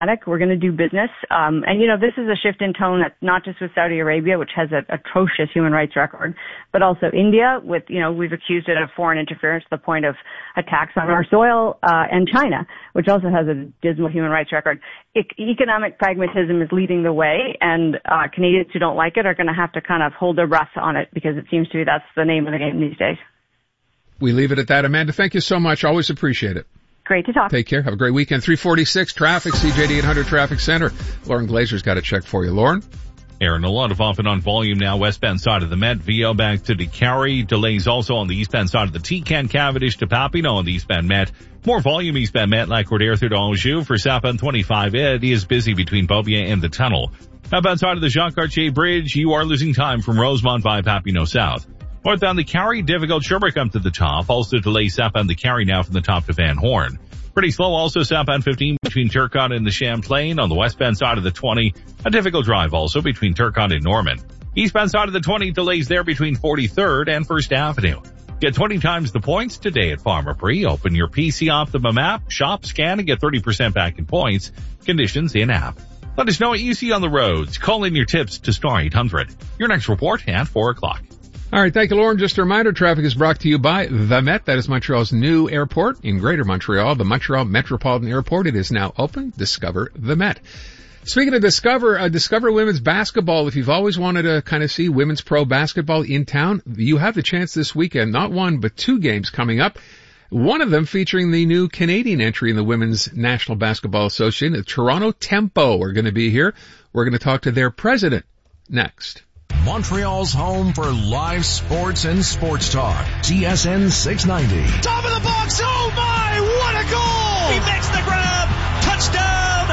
We're going to do business. And, this is a shift in tone that's not just with Saudi Arabia, which has an atrocious human rights record, but also India with, we've accused it of foreign interference to the point of attacks on our soil, and China, which also has a dismal human rights record. Economic pragmatism is leading the way, and Canadians who don't like it are going to have to kind of hold their breath on it because it seems to be that's the name of the game these days. We leave it at that. Amanda, thank you so much. Always appreciate it. Great to talk. Take care. Have a great weekend. 346 traffic, CJD 800 Traffic Center. Lauren Glazer's got a check for you. Lauren? Aaron, a lot of off and on volume now, westbound side of the Met, VO back to DeCarry. Delays also on the eastbound side of the T-Can, Cavendish to Papineau on the eastbound Met. More volume eastbound Met, Lac-Courte through to Anjou. For southbound 25, it is busy between Beaubien and the tunnel. Outbound side of the Jean-Cartier Bridge, you are losing time from Rosemont by Papineau South. Northbound the Carry, difficult Sherbrooke up to the top. Also delays southbound the Carry now from the top to Van Horn. Pretty slow also southbound 15 between Turcotte and the Champlain. On the westbound side of the 20, a difficult drive also between Turcotte and Norman. Eastbound side of the 20, delays there between 43rd and 1st Avenue. Get 20 times the points today at Pharmaprix. Open your PC Optimum app, shop, scan, and get 30% back in points. Conditions in app. Let us know what you see on the roads. Call in your tips to star 800. Your next report at 4 o'clock. All right, thank you, Lauren. Just a reminder, traffic is brought to you by The Met. That is Montreal's new airport in Greater Montreal, the Montreal Metropolitan Airport. It is now open. Discover The Met. Speaking of Discover women's basketball. If you've always wanted to kind of see women's pro basketball in town, you have the chance this weekend. Not one, but two games coming up. One of them featuring the new Canadian entry in the Women's National Basketball Association, the Toronto Tempo, are going to be here. We're going to talk to their president next. Montreal's home for live sports and sports talk. TSN 690. Top of the box. Oh my, what a goal! He makes the grab. Touchdown,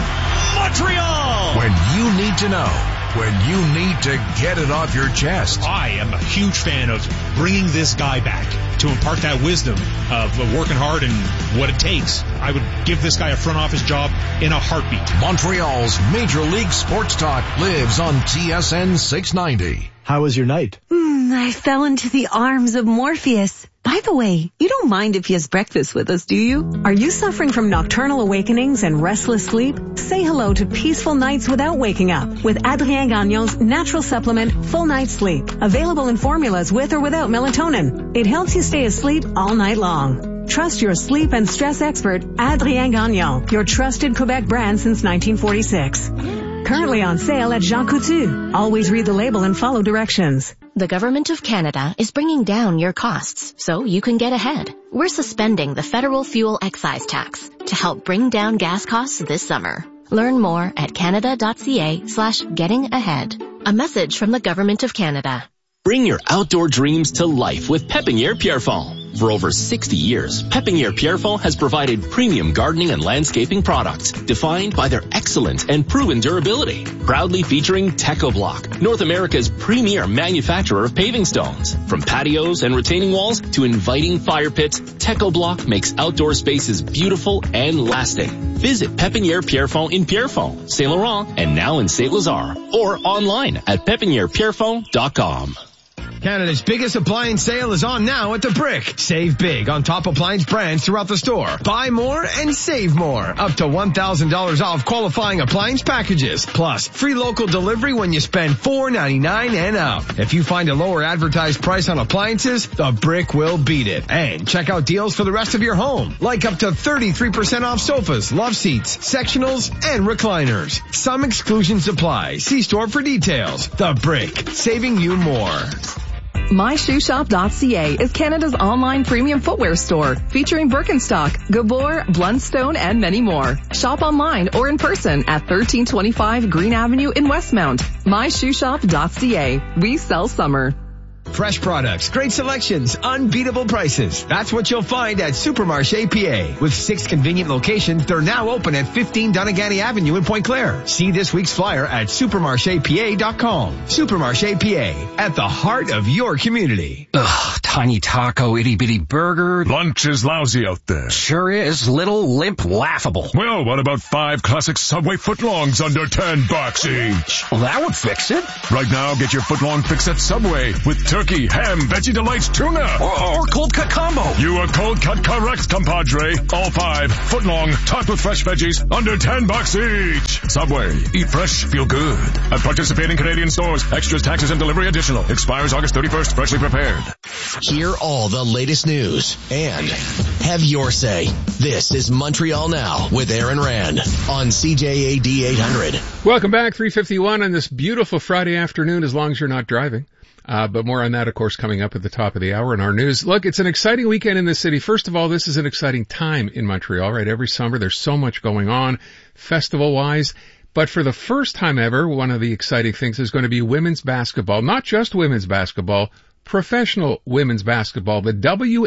Montreal! When you need to know. When you need to get it off your chest. I am a huge fan of bringing this guy back to impart that wisdom of working hard and what it takes. I would give this guy a front office job in a heartbeat. Montreal's Major League Sports Talk lives on TSN 690. How was your night? I fell into the arms of Morpheus. By the way, you don't mind if he has breakfast with us, do you? Are you suffering from nocturnal awakenings and restless sleep? Say hello to peaceful nights without waking up with Adrien Gagnon's natural supplement, Full Night Sleep. Available in formulas with or without melatonin. It helps you stay asleep all night long. Trust your sleep and stress expert, Adrien Gagnon, your trusted Quebec brand since 1946. Currently on sale at Jean Coutu. Always read the label and follow directions. The Government of Canada is bringing down your costs so you can get ahead. We're suspending the federal fuel excise tax to help bring down gas costs this summer. Learn more at canada.ca/getting-ahead. A message from the Government of Canada. Bring your outdoor dreams to life with Pépinière Pierrefonds. For over 60 years, Pépinière Pierrefonds has provided premium gardening and landscaping products defined by their excellent and proven durability. Proudly featuring TechoBlock, North America's premier manufacturer of paving stones. From patios and retaining walls to inviting fire pits, TechoBlock makes outdoor spaces beautiful and lasting. Visit Pépinière Pierrefonds in Pierrefonds, Saint Laurent, and now in Saint Lazare, or online at pépinièrepierrefonds.com. Canada's biggest appliance sale is on now at The Brick. Save big on top appliance brands throughout the store. Buy more and save more. Up to $1,000 off qualifying appliance packages. Plus, free local delivery when you spend $4.99 and up. If you find a lower advertised price on appliances, The Brick will beat it. And check out deals for the rest of your home. Like up to 33% off sofas, love seats, sectionals, and recliners. Some exclusions apply. See store for details. The Brick. Saving you more. MyShoeShop.ca is Canada's online premium footwear store featuring Birkenstock, Gabor, Blundstone, and many more. Shop online or in person at 1325 Green Avenue in Westmount. MyShoeShop.ca. We sell summer. Fresh products, great selections, unbeatable prices. That's what you'll find at Supermarché PA. With 6 convenient locations, they're now open at 15 Doneganny Avenue in Pointe Claire. See this week's flyer at supermarchepa.com. Supermarché PA, at the heart of your community. Ugh, tiny taco, itty-bitty burger. Lunch is lousy out there. Sure is. Little, limp, laughable. Well, what about 5 classic Subway footlongs under $10 each? Well, that would fix it. Right now, get your footlong fix at Subway with 2 turkey, ham, veggie delights, tuna. Or cold cut combo. You are cold cut correct, compadre. All 5, foot-long, topped with fresh veggies, under $10 each. Subway, eat fresh, feel good. At participating Canadian stores, extras, taxes, and delivery additional. Expires August 31st, freshly prepared. Hear all the latest news and have your say. This is Montreal Now with Aaron Rand on CJAD 800. Welcome back, 3:51 on this beautiful Friday afternoon, as long as you're not driving. But more on that, of course, coming up at the top of the hour in our news. Look, it's an exciting weekend in the city. First of all, this is an exciting time in Montreal, right? Every summer there's so much going on, festival-wise. But for the first time ever, one of the exciting things is going to be women's basketball. Not just women's basketball, professional women's basketball. The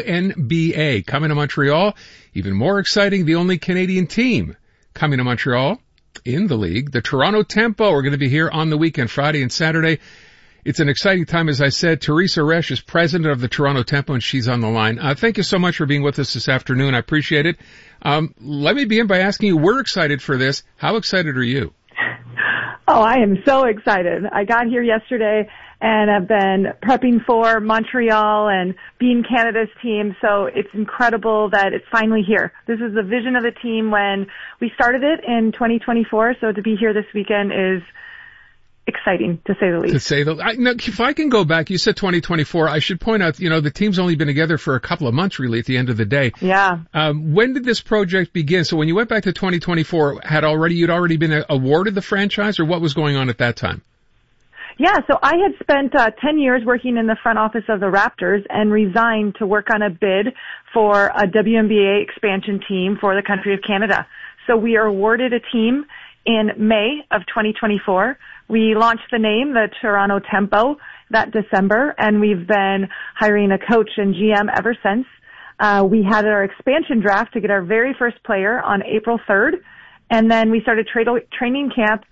WNBA coming to Montreal. Even more exciting, the only Canadian team coming to Montreal in the league. The Toronto Tempo are going to be here on the weekend, Friday and Saturday. It's an exciting time, as I said. Teresa Resch is president of the Toronto Tempo, and she's on the line. Thank you so much for being with us this afternoon. I appreciate it. Let me begin by asking you, we're excited for this. How excited are you? Oh, I am so excited. I got here yesterday and I've been prepping for Montreal and being Canada's team, so it's incredible that it's finally here. This is the vision of the team when we started it in 2024, so to be here this weekend is exciting, to say the least. If I can go back, you said 2024. I should point out, the team's only been together for a couple of months, really, at the end of the day. Yeah. When did this project begin? So when you went back to 2024, you'd already been awarded the franchise, or what was going on at that time? Yeah, so I had spent 10 years working in the front office of the Raptors and resigned to work on a bid for a WNBA expansion team for the country of Canada. So we are awarded a team in May of 2024. We launched the name, the Toronto Tempo, that December, and we've been hiring a coach and GM ever since. We had our expansion draft to get our very first player on April 3rd, and then we started training camp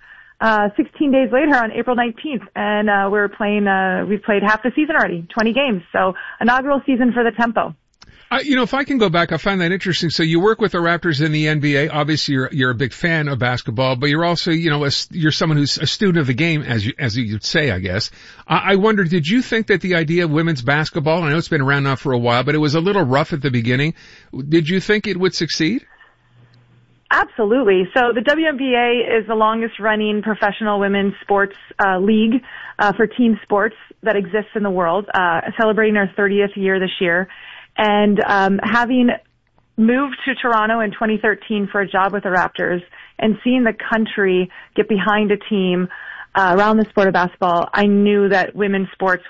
16 days later on April 19th, and we've played half the season already, 20 games, so inaugural season for the Tempo. If I can go back, I find that interesting. So you work with the Raptors in the NBA. Obviously, you're a big fan of basketball, but you're also, you're someone who's a student of the game, as you'd say, I guess. I wonder, did you think that the idea of women's basketball, I know it's been around now for a while, but it was a little rough at the beginning. Did you think it would succeed? Absolutely. So the WNBA is the longest running professional women's sports league for team sports that exists in the world, celebrating our 30th year this year. And having moved to Toronto in 2013 for a job with the Raptors and seeing the country get behind a team around the sport of basketball, I knew that women's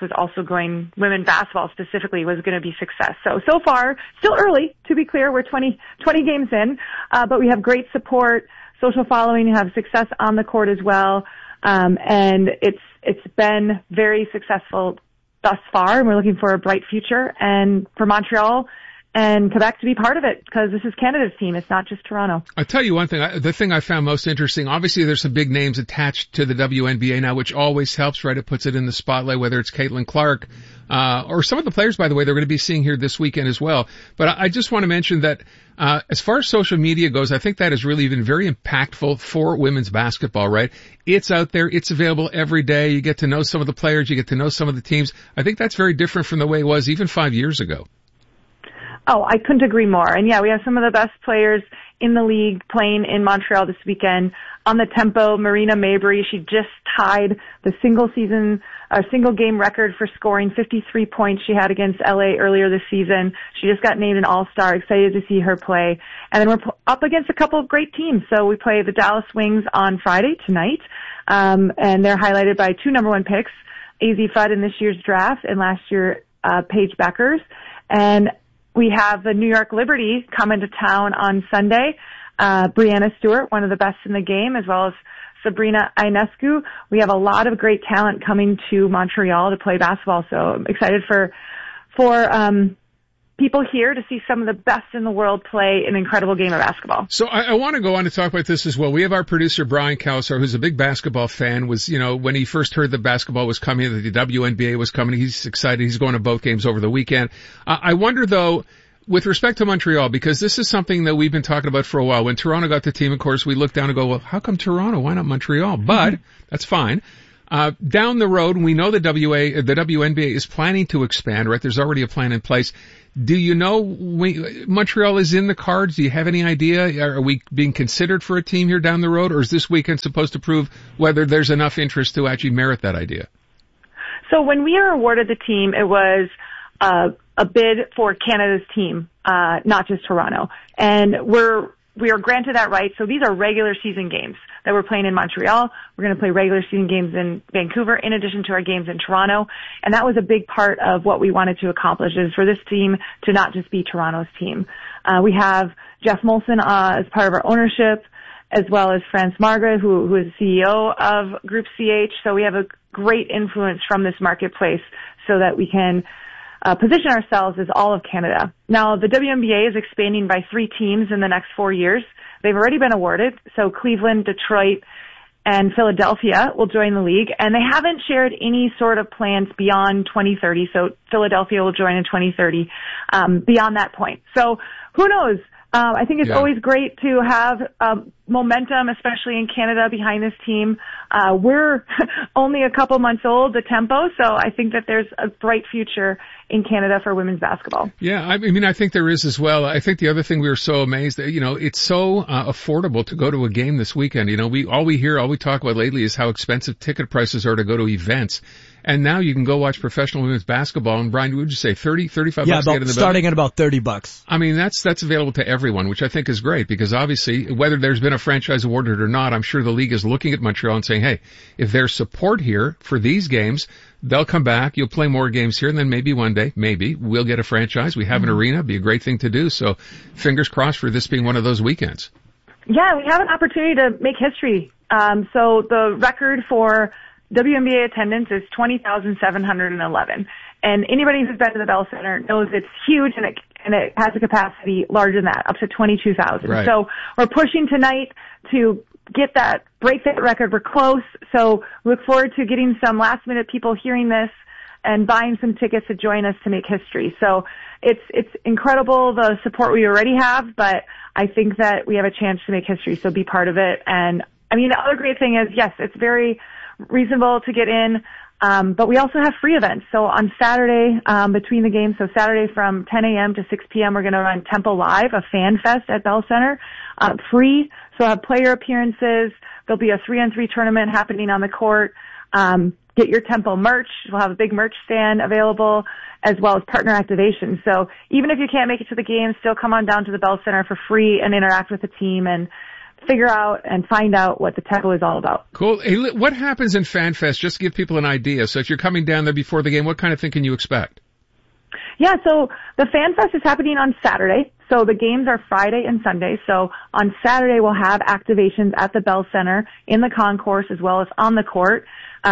basketball specifically was going to be success. So far, still early, to be clear, we're 20 games in, but we have great support, social following, we have success on the court as well, and it's been very successful thus far, and we're looking for a bright future, and for Montreal and Quebec to be part of it, because this is Canada's team. It's not just Toronto. I'll tell you one thing. The thing I found most interesting, obviously there's some big names attached to the WNBA now, which always helps, right? It puts it in the spotlight, whether it's Caitlin Clark, or some of the players, by the way, they're going to be seeing here this weekend as well. But I just want to mention that, as far as social media goes, I think that has really been very impactful for women's basketball, right? It's out there. It's available every day. You get to know some of the players. You get to know some of the teams. I think that's very different from the way it was even 5 years ago. Oh, I couldn't agree more. And yeah, we have some of the best players in the league playing in Montreal this weekend. On the Tempo, Marina Mabrey, she just tied the single game record for scoring 53 points she had against LA earlier this season. She just got named an All-Star. Excited to see her play. And then we're up against a couple of great teams. So we play the Dallas Wings on Friday tonight. And they're highlighted by 2 number 1 picks, AZ Fudd in this year's draft and last year, Paige Beckers. And we have the New York Liberty coming to town on Sunday. Brianna Stewart, one of the best in the game, as well as Sabrina Ionescu. We have a lot of great talent coming to Montreal to play basketball, so I'm excited for people here to see some of the best in the world play an incredible game of basketball. So I want to go on to talk about this as well. We have our producer, Brian Kalsar, who's a big basketball fan, when he first heard that basketball was coming, that the WNBA was coming, he's excited. He's going to both games over the weekend. I wonder, though, with respect to Montreal, because this is something that we've been talking about for a while. When Toronto got the team, of course, we look down and go, well, how come Toronto? Why not Montreal? But that's fine. Down the road, we know the WNBA is planning to expand, right? There's already a plan in place. Do you know Montreal is in the cards? Do you have any idea? Are we being considered for a team here down the road, or is this weekend supposed to prove whether there's enough interest to actually merit that idea? So when we are awarded the team, it was a bid for Canada's team, not just Toronto. And we are granted that right. So these are regular season games that we're playing in Montreal. We're going to play regular season games in Vancouver in addition to our games in Toronto. And that was a big part of what we wanted to accomplish, is for this team to not just be Toronto's team. We have Jeff Molson as part of our ownership, as well as France Margaret, who is CEO of Group CH. So we have a great influence from this marketplace so that we can position ourselves as all of Canada. Now, the WNBA is expanding by 3 teams in the next 4 years. They've already been awarded, so Cleveland, Detroit, and Philadelphia will join the league, and they haven't shared any sort of plans beyond 2030, so Philadelphia will join in 2030, beyond that point. So who knows? I think it's always great to have momentum, especially in Canada, behind this team. We're only a couple months old, the Tempo, so I think that there's a bright future in Canada for women's basketball. Yeah, I mean, I think there is as well. I think the other thing we were so amazed that, it's so affordable to go to a game this weekend. All we talk about lately is how expensive ticket prices are to go to events. And now you can go watch professional women's basketball. And Brian, would you say $35 bucks to get in the starting at about $30. I mean, that's available to everyone, which I think is great, because obviously, whether there's been a franchise awarded or not, I'm sure the league is looking at Montreal and saying, hey, if there's support here for these games, they'll come back, you'll play more games here, and then maybe one day, we'll get a franchise. We have an arena, it'd be a great thing to do. So fingers crossed for this being one of those weekends. Yeah, we have an opportunity to make history. So the record for WNBA attendance is 20,711. And anybody who's been to the Bell Center knows it's huge, and it has a capacity larger than that, up to 22,000. Right. So we're pushing tonight to break that record. We're close. So we look forward to getting some last minute people hearing this and buying some tickets to join us to make history. So it's incredible, the support we already have, but I think that we have a chance to make history. So be part of it. And I mean, the other great thing is, yes, it's very reasonable to get in, but we also have free events. So on Saturday, between the games, so Saturday from 10 a.m. to 6 p.m., we're going to run Tempo Live, a fan fest at Bell Center, free. So we'll have player appearances. There'll be a 3-on-3 tournament happening on the court. Get your Tempo merch. We'll have a big merch stand available, as well as partner activation. So even if you can't make it to the game, still come on down to the Bell Center for free and interact with the team and figure out and find out what the Tempo is all about. Cool. Hey, what happens in FanFest? Just to give people an idea. So if you're coming down there before the game, what kind of thing can you expect? Yeah, so the FanFest is happening on Saturday. So the games are Friday and Sunday. So on Saturday, we'll have activations at the Bell Center in the concourse as well as on the court.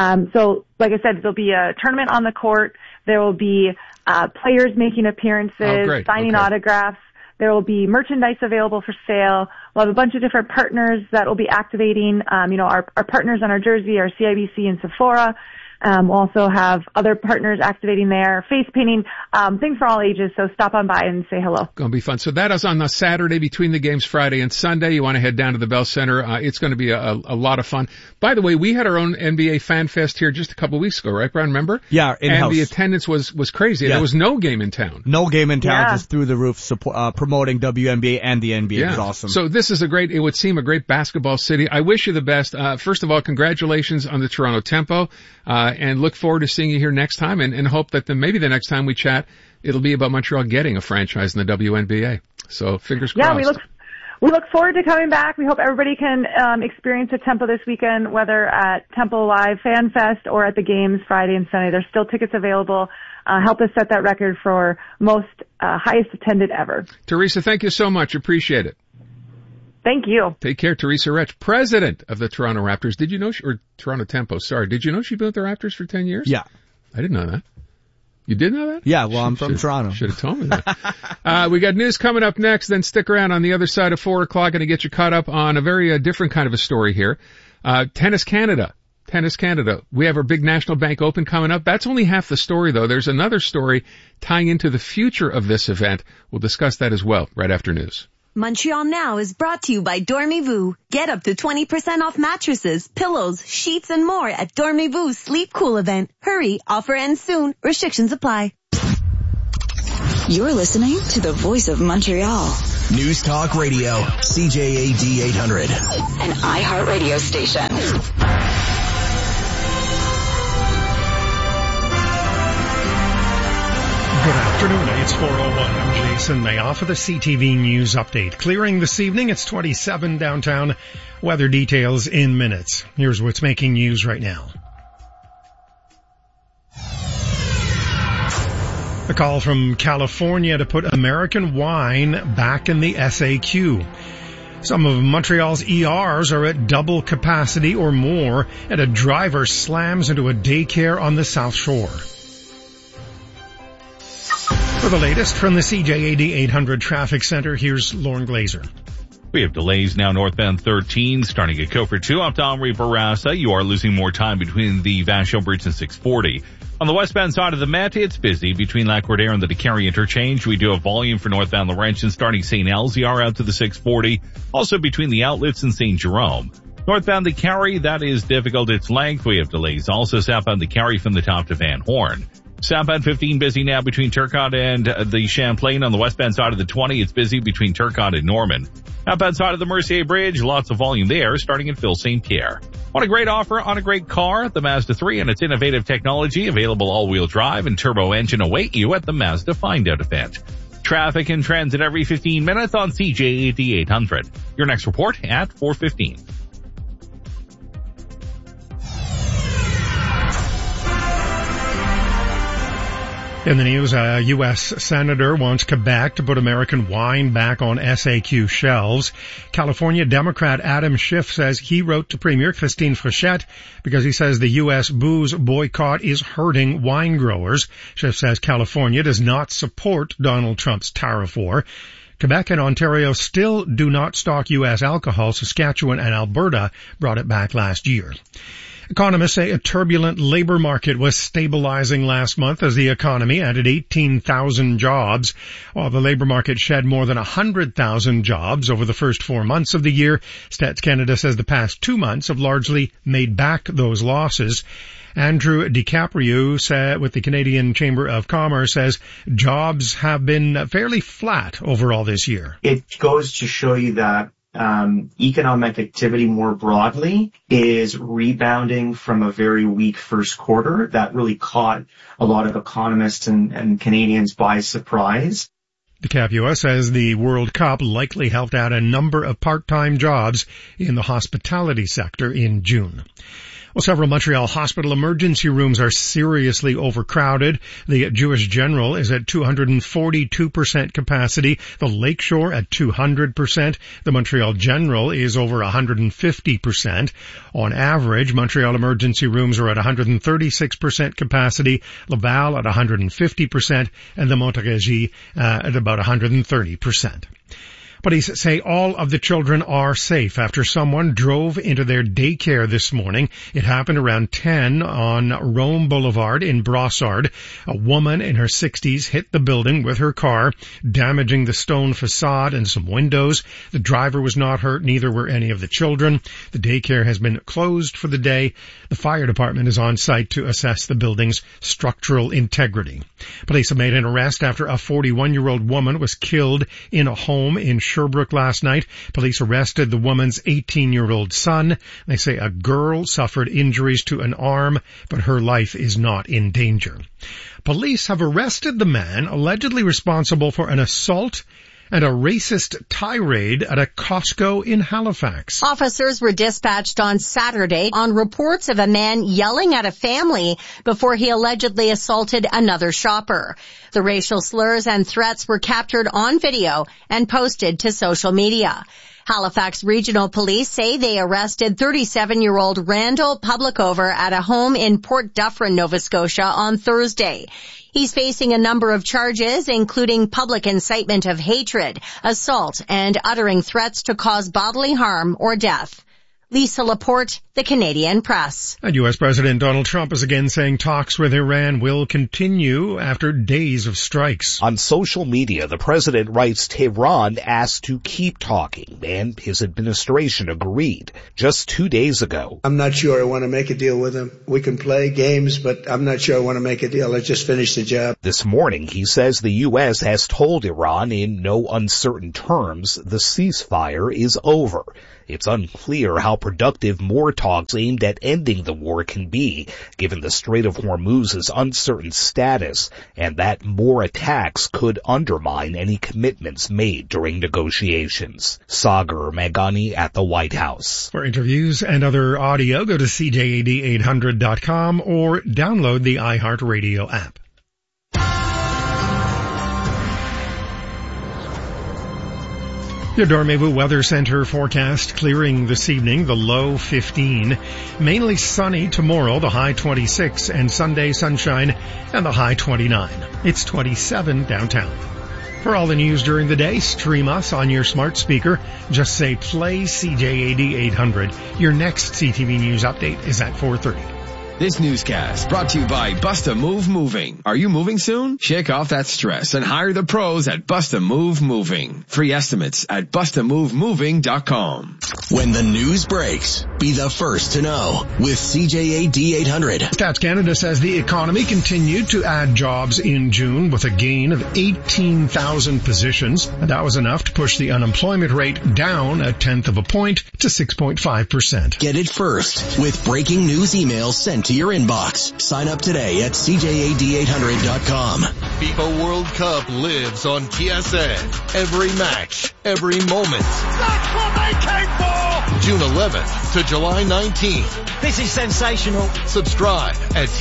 So like I said, there'll be a tournament on the court. There will be players making appearances, signing autographs. There will be merchandise available for sale. We'll have a bunch of different partners that will be activating. Our partners on our jersey are CIBC and Sephora. We'll also have other partners activating there, face painting, things for all ages. So stop on by and say hello. Going to be fun. So that is on the Saturday between the games, Friday and Sunday. You want to head down to the Bell Center. It's going to be a lot of fun. By the way, we had our own NBA Fan Fest here just a couple of weeks ago, right, Brian? Remember? Yeah, in-house. And the attendance was crazy. Yeah. There was no game in town. No game in town, just through the roof, promoting WNBA and the NBA. It was awesome. So this is it would seem a great basketball city. I wish you the best. First of all, congratulations on the Toronto Tempo, and look forward to seeing you here next time, and hope that maybe the next time we chat, it'll be about Montreal getting a franchise in the WNBA. So fingers crossed. Yeah, we look forward to coming back. We hope everybody can experience the Tempo this weekend, whether at Tempo Live Fan Fest or at the games Friday and Sunday. There's still tickets available. Help us set that record for most highest attended ever. Teresa, thank you so much. Appreciate it. Thank you. Take care. Teresa Retch, president of the Toronto Raptors. Did you know or Toronto Tempo, sorry. Did you know she'd been with the Raptors for 10 years? Yeah. I didn't know that. You did know that? Yeah, well, I'm from Toronto. Should have told me that. We got news coming up next, then stick around on the other side of 4 o'clock and to get you caught up on a very different kind of a story here. Tennis Canada. We have our big National Bank Open coming up. That's only half the story, though. There's another story tying into the future of this event. We'll discuss that as well right after news. Montreal Now is brought to you by Dormez-vous. Get up to 20% off mattresses, pillows, sheets, and more at Dormez-vous Sleep Cool event. Hurry, offer ends soon. Restrictions apply. You're listening to the voice of Montreal. News Talk Radio, CJAD 800. An iHeartRadio station. Good afternoon. It's 4:01. I'm Jason Mayoff for the CTV News Update. Clearing this evening. It's 27 downtown. Weather details in minutes. Here's what's making news right now. A call from California to put American wine back in the SAQ. Some of Montreal's ERs are at double capacity or more, and a driver slams into a daycare on the South Shore. For the latest from the CJAD 800 Traffic Center, here's Lauren Glazer. We have delays now northbound 13, starting at Cofer 2 up to Henri Bourassa. You are losing more time between the Vachon Bridge and 640. On the westbound side of the Met, it's busy between Lac-Cordaire and the DeCarry interchange. We do have volume for northbound Laurentian starting St. Elziar out to the 640. Also between the outlets and St. Jerome. Northbound DeCarry, that is difficult. Its length. We have delays. Also southbound DeCarry from the top to Van Horn. Southbound 15 busy now between Turcotte and the Champlain. On the westbound side of the 20, it's busy between Turcotte and Norman. Outbound side of the Mercier Bridge, lots of volume there, starting at Phil St. Pierre. Want a great offer on a great car? The Mazda 3 and its innovative technology, available all-wheel drive and turbo engine await you at the Mazda Find Out event. Traffic and transit every 15 minutes on CJAD 800. Your next report at 4:15. In the news, a U.S. senator wants Quebec to put American wine back on SAQ shelves. California Democrat Adam Schiff says he wrote to Premier Christine Frechette because he says the U.S. booze boycott is hurting wine growers. Schiff says California does not support Donald Trump's tariff war. Quebec and Ontario still do not stock U.S. alcohol. Saskatchewan and Alberta brought it back last year. Economists say a turbulent labor market was stabilizing last month as the economy added 18,000 jobs. While the labor market shed more than 100,000 jobs over the first 4 months of the year, Stats Canada says the past 2 months have largely made back those losses. Andrew DiCaprio with the Canadian Chamber of Commerce says jobs have been fairly flat overall this year. It goes to show you that economic activity more broadly is rebounding from a very weak first quarter that really caught a lot of economists and Canadians by surprise. DiCaprio says the World Cup likely helped out a number of part-time jobs in the hospitality sector in June. Well, several Montreal hospital emergency rooms are seriously overcrowded. The Jewish General is at 242% capacity. The Lakeshore at 200%. The Montreal General is over 150%. On average, Montreal emergency rooms are at 136% capacity. Laval at 150%. And the Montérégie at about 130%. Police say all of the children are safe after someone drove into their daycare this morning. It happened around 10 on Rome Boulevard in Brossard. A woman in her 60s hit the building with her car, damaging the stone facade and some windows. The driver was not hurt, neither were any of the children. The daycare has been closed for the day. The fire department is on site to assess the building's structural integrity. Police have made an arrest after a 41-year-old woman was killed in a home in Sherbrooke last night. Police arrested the woman's 18-year-old son. They say a girl suffered injuries to an arm, but her life is not in danger. Police have arrested the man allegedly responsible for an assault and a racist tirade at a Costco in Halifax. Officers were dispatched on Saturday on reports of a man yelling at a family before he allegedly assaulted another shopper. The racial slurs and threats were captured on video and posted to social media. Halifax Regional Police say they arrested 37-year-old Randall Publicover at a home in Port Dufferin, Nova Scotia on Thursday. He's facing a number of charges, including public incitement of hatred, assault, and uttering threats to cause bodily harm or death. Lisa Laporte, The Canadian Press. And U.S. President Donald Trump is again saying talks with Iran will continue after days of strikes. On social media, the president writes Tehran asked to keep talking, and his administration agreed just 2 days ago. I'm not sure I want to make a deal with him. We can play games, but I'm not sure I want to make a deal. Let's just finish the job. This morning, he says the U.S. has told Iran in no uncertain terms the ceasefire is over. It's unclear how productive more talks aimed at ending the war can be, given the Strait of Hormuz's uncertain status, and that more attacks could undermine any commitments made during negotiations. Sagar Meghani at the White House. For interviews and other audio, go to CJAD800.com or download the iHeartRadio app. Your Dormevu Weather Center forecast clearing this evening, the low 15. Mainly sunny tomorrow, the high 26, and Sunday sunshine and the high 29. It's 27 downtown. For all the news during the day, stream us on your smart speaker. Just say play CJAD 800. Your next CTV News update is at 4:30. This newscast brought to you by Busta Move Moving. Are you moving soon? Shake off that stress and hire the pros at Busta Move Moving. Free estimates at BustaMoveMoving.com. When the news breaks, be the first to know with CJAD 800. Stats Canada says the economy continued to add jobs in June with a gain of 18,000 positions. And that was enough to push the unemployment rate down 1/10 of a point to 6.5%. Get it first with breaking news emails sent to your inbox. Sign up today at CJAD800.com. FIFA World Cup lives on TSN. Every match, every moment. That's what they came for! June 11th to July 19th. This is sensational. Subscribe at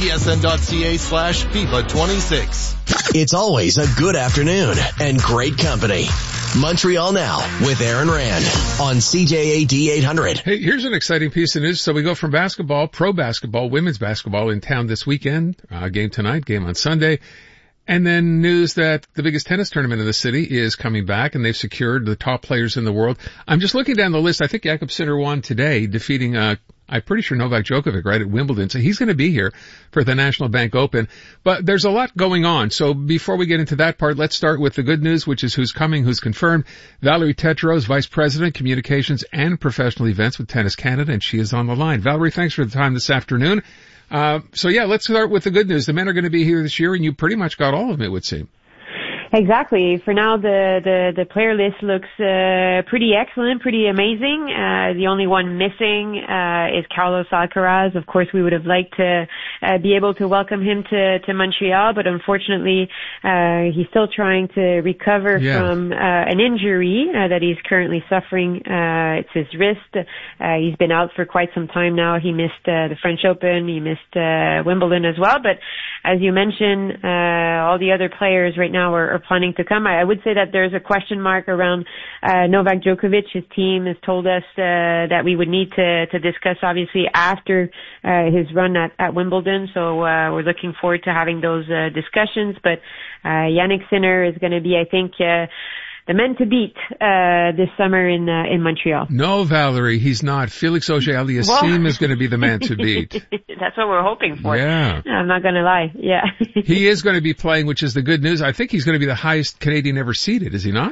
tsn.ca/FIFA26. It's always a good afternoon and great company. Montreal Now with Aaron Rand on CJAD 800. Hey, here's an exciting piece of news. So we go from basketball, pro basketball, women's basketball in town this weekend, game tonight, game on Sunday. And then news that the biggest tennis tournament in the city is coming back, and they've secured the top players in the world. I'm just looking down the list. I think Jakub Sinner won today, defeating, I'm pretty sure Novak Djokovic, right, at Wimbledon. So he's going to be here for the National Bank Open. But there's a lot going on. So before we get into that part, let's start with the good news, which is who's coming, who's confirmed. Valerie Tetros, Vice President, Communications and Professional Events with Tennis Canada, and she is on the line. Valerie, thanks for the time this afternoon. Let's start with the good news. The men are going to be here this year, and you pretty much got all of them, it would seem. Exactly. For now, the player list looks pretty excellent, pretty amazing. The only one missing is Carlos Alcaraz. Of course, we would have liked to be able to welcome him to Montreal, but unfortunately, he's still trying to recover from an injury that he's currently suffering. It's his wrist. He's been out for quite some time now. He missed the French Open. He missed Wimbledon as well. But as you mentioned, all the other players right now are planning to come. I would say that there's a question mark around Novak Djokovic. His team has told us that we would need to discuss obviously after his run at Wimbledon. So we're looking forward to having those discussions. But Jannik Sinner is going to be, I think, the men to beat this summer in Montreal. No, Valerie, he's not. Felix Auger-Aliassime is going to be the man to beat. That's what we're hoping for. Yeah. I'm not going to lie. Yeah. He is going to be playing, which is the good news. I think he's going to be the highest Canadian ever seeded, is he not?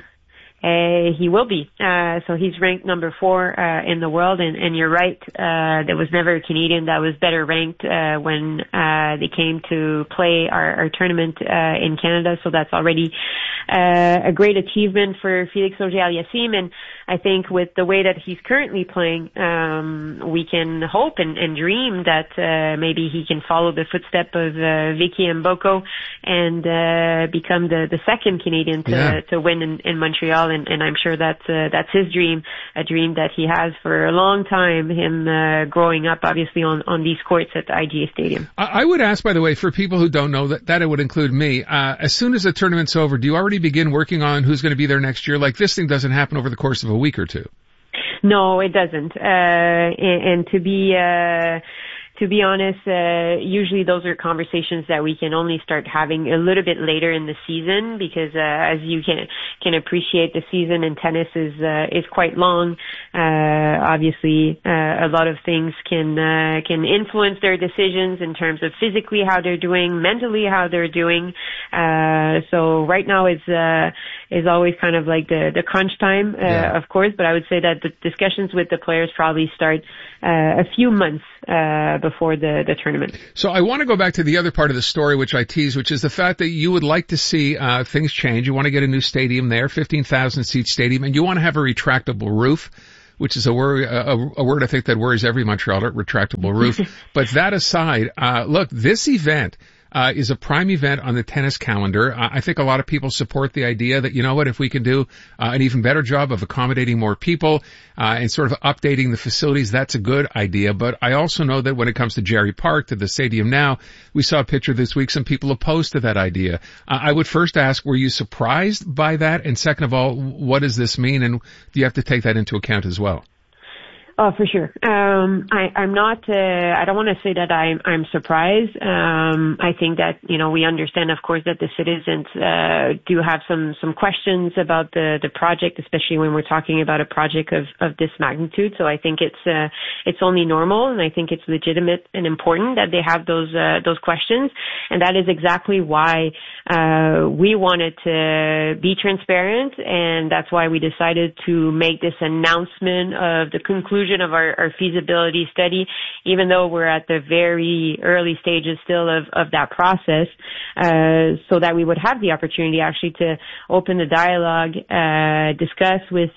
He will be. So he's ranked number 4 in the world, and you're right. There was never a Canadian that was better ranked when they came to play our tournament in Canada. So that's already a great achievement for Felix Auger-Aliassime. And I think with the way that he's currently playing, we can hope and dream that maybe he can follow the footstep of Vicky Mboko and become the second Canadian to win in Montreal. And I'm sure that's his dream, a dream that he has for a long time, him growing up obviously on these courts at the IGA Stadium. I would ask, by the way, for people who don't know, that it would include me, as soon as the tournament's over, do you already begin working on who's going to be there next year? Like, this thing doesn't happen over the course of a week or two. No, it doesn't. And to be to be honest, usually those are conversations that we can only start having a little bit later in the season because, as you can appreciate, the season in tennis is quite long. Obviously, a lot of things can influence their decisions in terms of physically how they're doing, mentally how they're doing. So right now is always kind of like the crunch time, of course, but I would say that the discussions with the players probably start a few months before the tournament. So I want to go back to the other part of the story, which I teased, which is the fact that you would like to see things change. You want to get a new stadium there, 15,000 seat stadium, and you want to have a retractable roof, which is a word I think that worries every Montrealer, retractable roof. But that aside, look, this event is a prime event on the tennis calendar. I think a lot of people support the idea that, you know what, if we can do an even better job of accommodating more people and sort of updating the facilities, that's a good idea. But I also know that when it comes to Jerry Park, to the stadium now, we saw a picture this week, some people opposed to that idea. I would first ask, were you surprised by that? And second of all, what does this mean? And do you have to take that into account as well? Oh, for sure. I'm not, I don't want to say that I'm surprised. I think that, we understand, of course, that the citizens, do have some questions about the project, especially when we're talking about a project of this magnitude. So I think it's only normal, and I think it's legitimate and important that they have those questions. And that is exactly why, we wanted to be transparent, and that's why we decided to make this announcement of the conclusion of our feasibility study, even though we're at the very early stages still of that process, so that we would have the opportunity actually to open the dialogue, discuss with,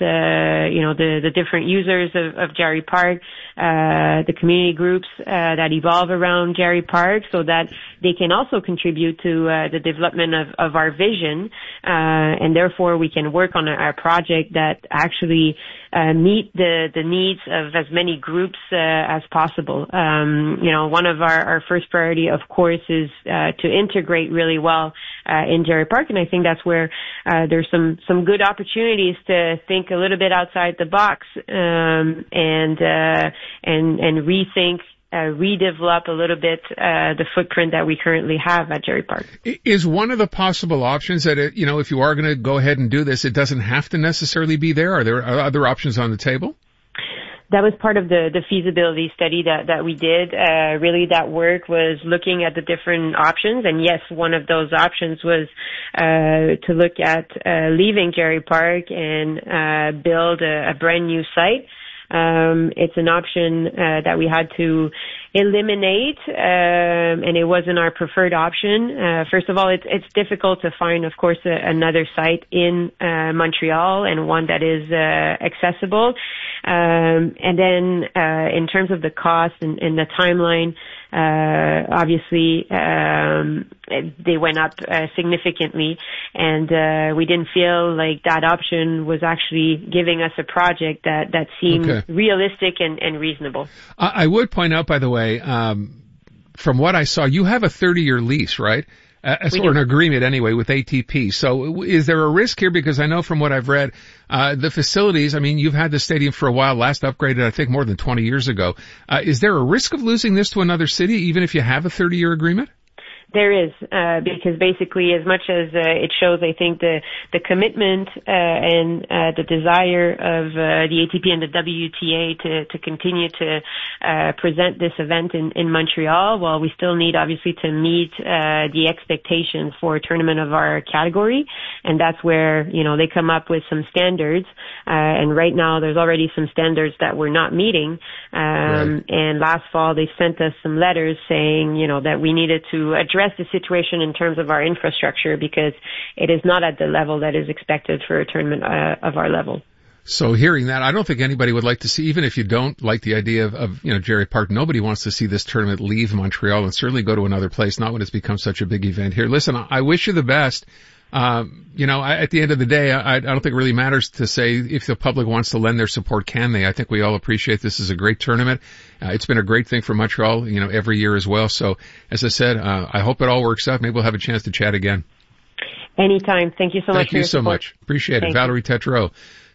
the different users of Jerry Park, the community groups, that evolve around Jerry Park, so that they can also contribute to, the development of our vision, and therefore we can work on our project that actually, meet the needs of as many groups as possible. One of our first priority, of course, is to integrate really well in Jerry Park, and I think that's where there's some good opportunities to think a little bit outside the box and rethink. Redevelop a little bit the footprint that we currently have at Jerry Park. Is one of the possible options that, if you are going to go ahead and do this, it doesn't have to necessarily be there? Are there other options on the table? That was part of the feasibility study that we did. Really, that work was looking at the different options. And yes, one of those options was to look at leaving Jerry Park and build a brand new site. It's an option that we had to eliminate, and it wasn't our preferred option. First of all, it's difficult to find, of course, another site in Montreal and one that is accessible. And then in terms of the cost and the timeline, obviously they went up significantly, and we didn't feel like that option was actually giving us a project that seemed realistic and reasonable. I would point out, by the way, from what I saw, you have a 30-year lease, right? Or an agreement anyway with ATP. So is there a risk here? Because I know from what I've read, the facilities, you've had the stadium for a while, last upgraded, I think, more than 20 years ago. Is there a risk of losing this to another city, even if you have a 30-year agreement? There is, because basically as much as it shows, I think, the commitment and the desire of the ATP and the WTA to continue to present this event in Montreal, well, we still need, obviously, to meet the expectations for a tournament of our category, and that's where, they come up with some standards, and right now there's already some standards that we're not meeting, and last fall they sent us some letters saying, that we needed to address the situation in terms of our infrastructure because it is not at the level that is expected for a tournament of our level. So hearing that, I don't think anybody would like to see, even if you don't like the idea of Jerry Park, nobody wants to see this tournament leave Montreal and certainly go to another place, not when it's become such a big event here. Listen, I wish you the best. At the end of the day, I don't think it really matters to say if the public wants to lend their support, can they? I think we all appreciate this is a great tournament. It's been a great thing for Montreal, every year as well. So, as I said, I hope it all works out. Maybe we'll have a chance to chat again. Anytime. Thank you so much for your support. Thank you so much. Appreciate it. Valerie Tétrault,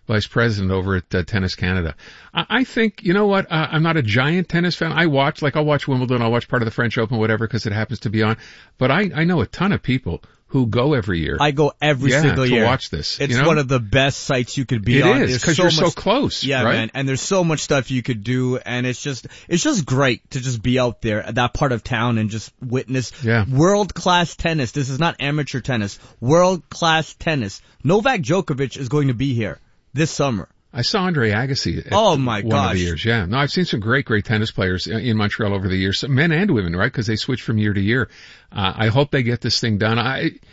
vice president over at Tennis Canada. I think, you know what, I'm not a giant tennis fan. I'll watch Wimbledon, I'll watch part of the French Open, whatever, because it happens to be on. But I know a ton of people who go every year. I go every single year to watch this. It's one of the best sites you could be on. It is, because you're so close. Yeah, right? man. And there's so much stuff you could do, and it's just great to just be out there at that part of town and just witness world-class tennis. This is not amateur tennis. World-class tennis. Novak Djokovic is going to be here this summer. I saw Andre Agassi my one of the years. Yeah. No, I've seen some great tennis players in Montreal over the years, men and women, right? Because they switch from year to year. I hope they get this thing done.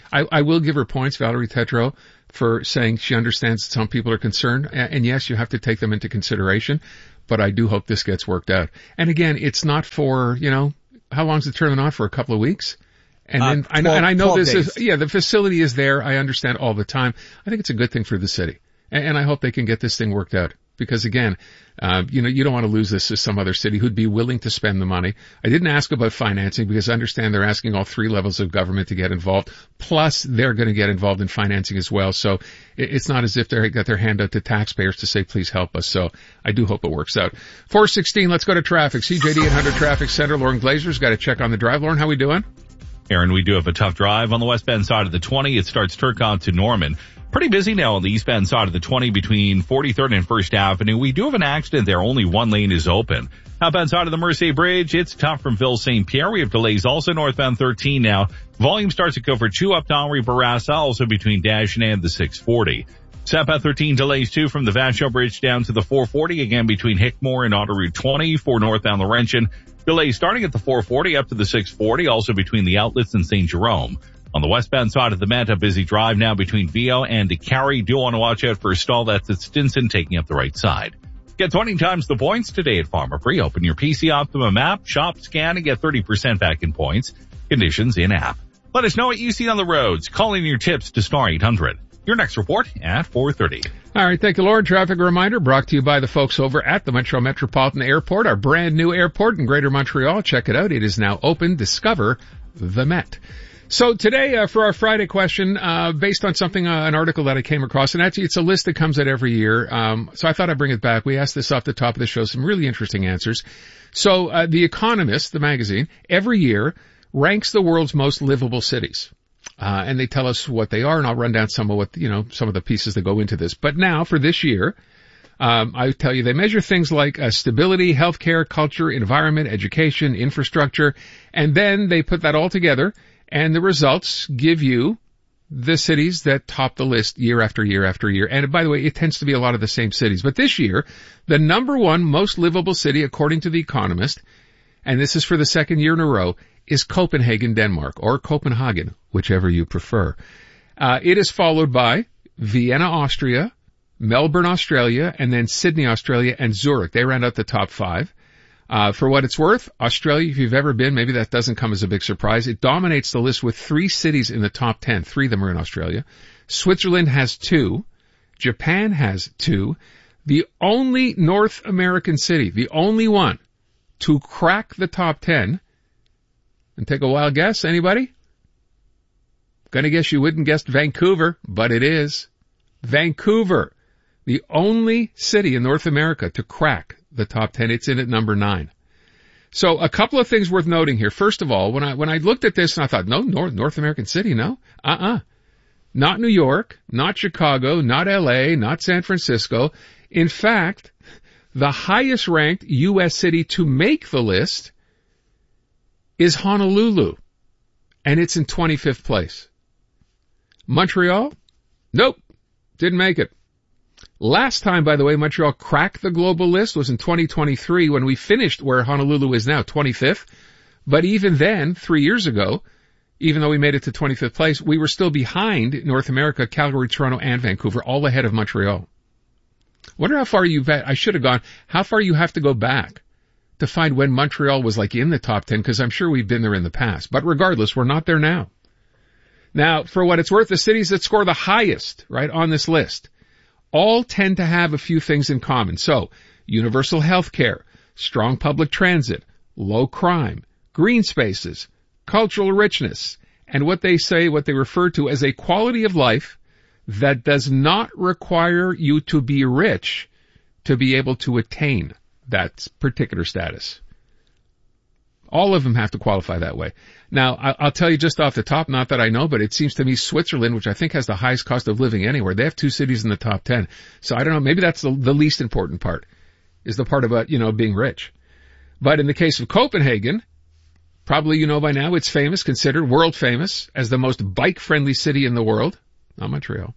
I will give her points, Valerie Tetreault, for saying she understands that some people are concerned. And yes, you have to take them into consideration, but I do hope this gets worked out. And again, it's not for, how long's the tournament on for? A couple of weeks? And then I know this days. The facility is there. I understand all the time. I think it's a good thing for the city. And I hope they can get this thing worked out. Because again, you don't want to lose this to some other city who'd be willing to spend the money. I didn't ask about financing because I understand they're asking all three levels of government to get involved. Plus, they're going to get involved in financing as well. So it's not as if they got their hand out to taxpayers to say, please help us. So I do hope it works out. 4:16, let's go to traffic. CJD 800 Traffic Center. Lauren Glazer's got to check on the drive. Lauren, how we doing? Aaron, we do have a tough drive on the westbound side of the 20. It starts Turcotte to Norman. Pretty busy now on the eastbound side of the 20 between 43rd and 1st Avenue. We do have an accident there. Only one lane is open. Outbound side of the Mercier Bridge, it's tough from Ville St. Pierre. We have delays also northbound 13 now. Volume starts to go for 2 up to Henri Bourassa, also between Dagenet and the 640. Southbound 13 delays too from the Vachon Bridge down to the 440, again between Hickmore and Autoroute 20 for northbound Laurentian. Delays starting at the 440 up to the 640, also between the outlets and St. Jerome. On the westbound side of the Met, a busy drive now between Vio and DeCarry. Do want to watch out for a stall that's at Stinson taking up the right side. Get 20 times the points today at Farmer Free. Open your PC Optimum app, shop, scan, and get 30% back in points. Conditions in app. Let us know what you see on the roads. Call in your tips to star 800. Your next report at 4:30. All right, thank you, Lord. Traffic reminder brought to you by the folks over at the Montreal Metropolitan Airport, our brand new airport in Greater Montreal. Check it out. It is now open. Discover the Met. So today, for our Friday question, based on something, an article that I came across, and actually it's a list that comes out every year. So I thought I'd bring it back. We asked this off the top of the show, some really interesting answers. So, The Economist, the magazine, every year ranks the world's most livable cities. And they tell us what they are, and I'll run down some of some of the pieces that go into this. But now, for this year, I tell you, they measure things like stability, healthcare, culture, environment, education, infrastructure, and then they put that all together. And the results give you the cities that top the list year after year after year. And by the way, it tends to be a lot of the same cities. But this year, the number one most livable city, according to The Economist, and this is for the second year in a row, is Copenhagen, Denmark, or Copenhagen, whichever you prefer. It is followed by Vienna, Austria, Melbourne, Australia, and then Sydney, Australia, and Zurich. They round out the top 5. For what it's worth, Australia, if you've ever been, maybe that doesn't come as a big surprise. It dominates the list with 3 cities in the top 10. 3 of them are in Australia. Switzerland has 2. Japan has 2. The only North American city, the only one to crack the top 10, and take a wild guess, anybody? Gonna guess you wouldn't guess Vancouver, but it is. Vancouver, the only city in North America to crack the top 10. It's in at number 9. So a couple of things worth noting here. First of all, when I looked at this and I thought, no, North American city, no. Not New York, not Chicago, not LA, not San Francisco. In fact, the highest ranked U.S. city to make the list is Honolulu, and it's in 25th place. Montreal? Nope, didn't make it. Last time, by the way, Montreal cracked the global list was in 2023 when we finished where Honolulu is now, 25th. But even then, 3 years ago, even though we made it to 25th place, we were still behind North America, Calgary, Toronto, and Vancouver, all ahead of Montreal. Wonder how far I should have gone, how far you have to go back to find when Montreal was like in the top 10, because I'm sure we've been there in the past. But regardless, we're not there now. Now, for what it's worth, the cities that score the highest, right, on this list, all tend to have a few things in common. So, universal health care, strong public transit, low crime, green spaces, cultural richness, and what they refer to as a quality of life that does not require you to be rich to be able to attain that particular status. All of them have to qualify that way. Now, I'll tell you just off the top, not that I know, but it seems to me Switzerland, which I think has the highest cost of living anywhere, they have 2 cities in the top 10. So I don't know, maybe that's the least important part, is the part about, being rich. But in the case of Copenhagen, probably you know by now, it's famous, considered world famous as the most bike-friendly city in the world. Not Montreal.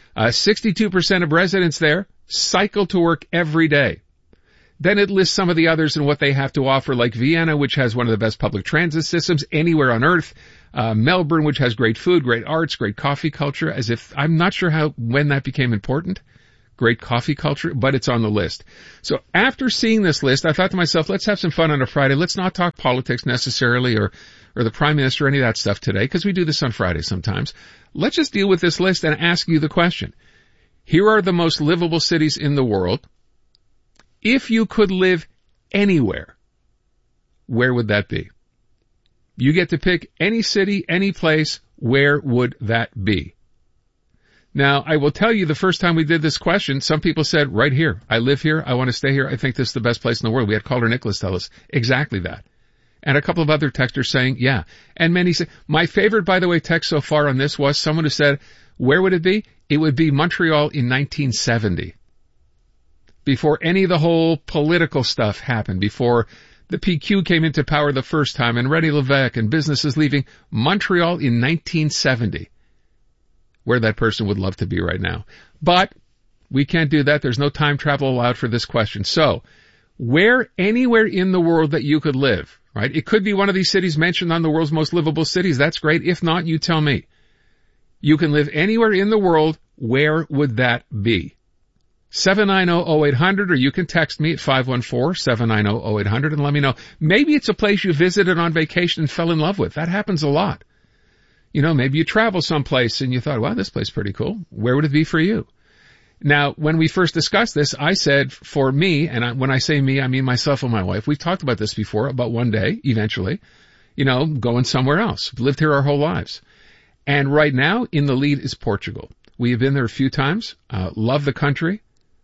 62% of residents there cycle to work every day. Then it lists some of the others and what they have to offer, like Vienna, which has one of the best public transit systems anywhere on earth. Melbourne, which has great food, great arts, great coffee culture, as if, I'm not sure when that became important. Great coffee culture, but it's on the list. So after seeing this list, I thought to myself, let's have some fun on a Friday. Let's not talk politics necessarily or the Prime Minister or any of that stuff today, because we do this on Friday sometimes. Let's just deal with this list and ask you the question. Here are the most livable cities in the world. If you could live anywhere, where would that be? You get to pick any city, any place. Where would that be? Now, I will tell you, the first time we did this question, some people said, right here. I live here. I want to stay here. I think this is the best place in the world. We had caller Nicholas tell us exactly that. And a couple of other texters saying, yeah. And many said, my favorite, by the way, text so far on this was someone who said, where would it be? It would be Montreal in 1970. Before any of the whole political stuff happened, before the PQ came into power the first time and René Lévesque and businesses leaving, Montreal in 1970. Where that person would love to be right now. But we can't do that. There's no time travel allowed for this question. So, anywhere in the world that you could live, right? It could be one of these cities mentioned on the world's most livable cities. That's great. If not, you tell me. You can live anywhere in the world. Where would that be? 790-0800, or you can text me at 514-790-0800 and let me know. Maybe it's a place you visited on vacation and fell in love with. That happens a lot. Maybe you travel someplace and you thought, wow, this place is pretty cool. Where would it be for you? Now, when we first discussed this, I said, for me, and when I say me, I mean myself and my wife. We've talked about this before, about one day, eventually, going somewhere else. We've lived here our whole lives. And right now, in the lead is Portugal. We have been there a few times, love the country.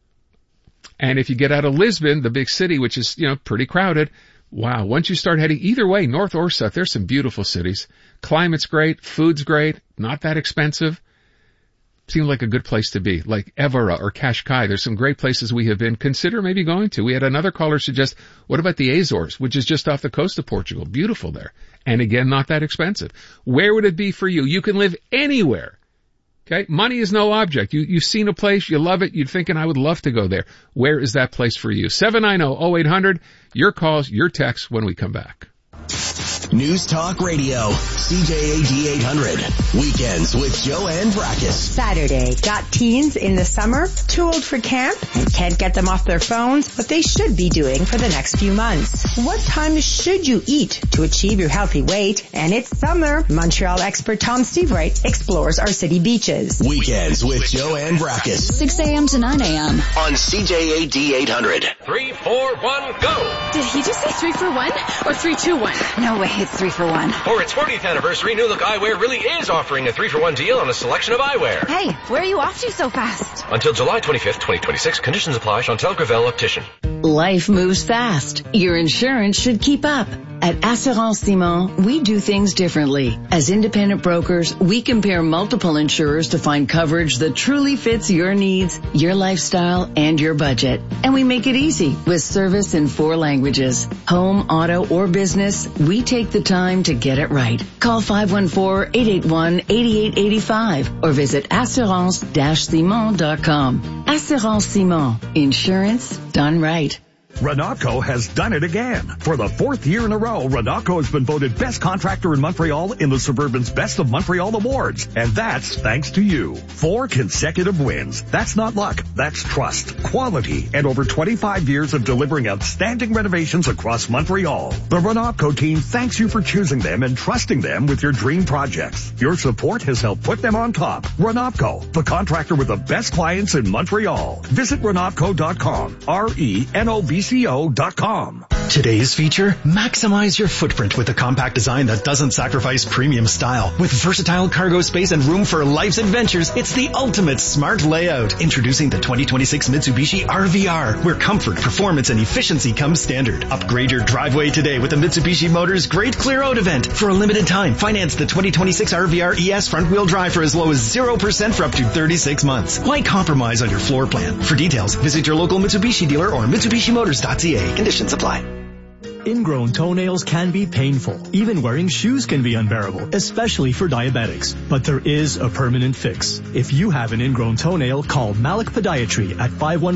And if you get out of Lisbon, the big city, which is, pretty crowded, wow, once you start heading either way, north or south, there's some beautiful cities. Climate's great, food's great, not that expensive. Seems like a good place to be, like Évora or Cascais. There's some great places we have been. Consider maybe going to. We had another caller suggest, what about the Azores, which is just off the coast of Portugal? Beautiful there. And again, not that expensive. Where would it be for you? You can live anywhere. Okay? Money is no object. You've seen a place, you love it, you're thinking, I would love to go there. Where is that place for you? 790-0800, your calls, your texts when we come back. News Talk Radio, CJAD 800. Weekends with Joanne Brakes. Saturday. Got teens in the summer, too old for camp, and can't get them off their phones, what they should be doing for the next few months. What time should you eat to achieve your healthy weight? And it's summer. Montreal expert Tom Seavright explores our city beaches. Weekends with Joanne Brakes. 6 a.m. to 9 a.m. on CJAD 800. 3, 4, 1, go! Did he just say 3 for 1 or 3, 2, 1? No way, it's 3 for 1. For its 40th anniversary, New Look Eyewear really is offering a 3-for-1 deal on a selection of eyewear. Hey, where are you off to so fast? Until July 25th, 2026. Conditions apply. Chantal Gravel, Optician. Life moves fast. Your insurance should keep up. At Assurance Simon, we do things differently. As independent brokers, we compare multiple insurers to find coverage that truly fits your needs, your lifestyle, and your budget. And we make it easy with service in 4 languages. Home, auto, or business, we take the time to get it right. Call 514-881-8885 or visit assurance-simon.com. Assurance Simon. Insurance done right. Renatco has done it again. For the 4th year in a row, Renatco has been voted best contractor in Montreal in the Suburban's Best of Montreal Awards. And that's thanks to you. 4 consecutive wins. That's not luck. That's trust, quality, and over 25 years of delivering outstanding renovations across Montreal. The Renatco team thanks you for choosing them and trusting them with your dream projects. Your support has helped put them on top. Renatco, the contractor with the best clients in Montreal. Visit Renatco.com. RENOVC.com MontrealCO.com. Today's feature, maximize your footprint with a compact design that doesn't sacrifice premium style. With versatile cargo space and room for life's adventures, it's the ultimate smart layout. Introducing the 2026 Mitsubishi RVR, where comfort, performance, and efficiency come standard. Upgrade your driveway today with the Mitsubishi Motors Great Clear Out event. For a limited time, finance the 2026 RVR ES front-wheel drive for as low as 0% for up to 36 months. Why compromise on your floor plan? For details, visit your local Mitsubishi dealer or MitsubishiMotors.ca. Conditions apply. Ingrown toenails can be painful. Even wearing shoes can be unbearable, especially for diabetics. But there is a permanent fix. If you have an ingrown toenail, call Malik Podiatry at